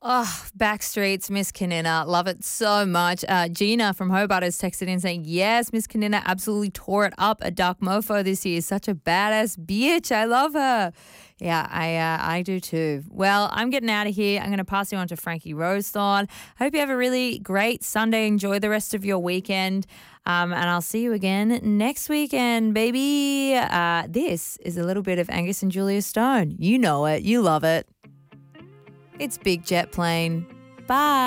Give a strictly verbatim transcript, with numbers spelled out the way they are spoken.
Oh, Backstreets, Miss Kanina. Love it so much. Uh, Gina from Hobart has texted in saying, yes, Miss Kanina absolutely tore it up at Dark Mofo this year. Such a badass bitch. I love her. Yeah, I uh, I do too. Well, I'm getting out of here. I'm going to pass you on to Frankie Rosethorn. Hope you have a really great Sunday. Enjoy the rest of your weekend. Um, and I'll see you again next weekend, baby. Uh, this is a little bit of Angus and Julia Stone. You know it. You love it. It's Big Jet Plane. Bye.